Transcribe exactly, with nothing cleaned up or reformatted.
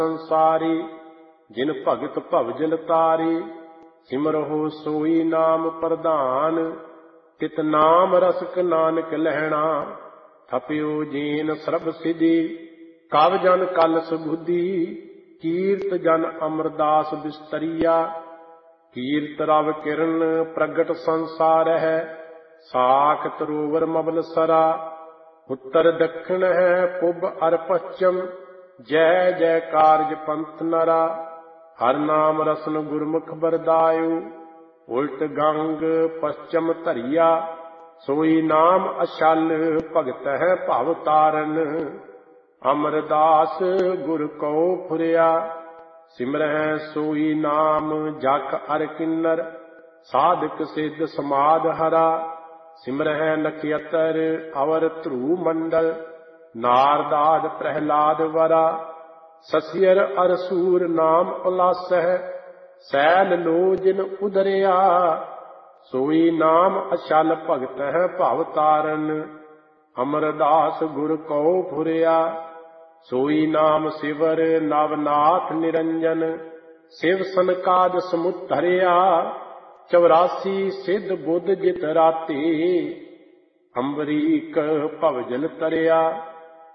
संसारी, जिन भगत भवजल तारी। सिमरहो सोई नाम प्रधान, तित नाम रसक नानक लहणा। थप्यो जीन सरब सिद्धि, कव जन कल सुबुद्धि। कीर्त जन अमरदास बिस्तरिया, कीर्त रव किरण प्रगट संसार है। साख तरोवर मबल सरा, उत्तर दक्षिण है पुब अर पश्चिम। जय जय कारज पंथ नरा, हर नाम रसन गुरमुख बरदायु। उल्ट गंग पश्चिम धरिया, सोई नाम अछल भगत है भव तारन। अमरदास गुर को फुरिया, सिमरह सोई नाम जख अर किन्नर। साधक सिद्ध समाध हरा, सिमरह नक्षत्र अवर ध्रुव मंडल। नारदाद प्रहलाद वरा, ससियर अरसूर नाम उल्लासह। सैल लो जिन उदरिया, सोई नाम अछल भगत है भव तारन। अमरदास गुर को फुरिया, सोई नाम सिवर नवनाथ निरंजन। शिव सनकाद समुद्धरिया, चौरासी सिद्ध बुद्ध जित राती। अम्बरीक भवजल तरिया,